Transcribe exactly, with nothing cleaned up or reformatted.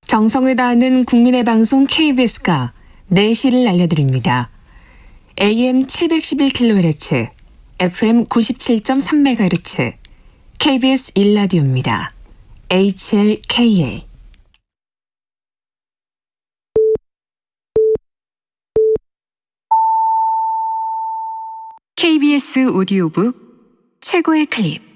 정성을 다하는 국민의 방송 케이비에스가 네 시를 알려드립니다. 에이엠 칠백십일 킬로헤르츠, 에프엠 구십칠 점 삼 메가헤르츠, 케이비에스 일 라디오입니다. 에이치엘케이에이 케이비에스 오디오북 최고의 클립.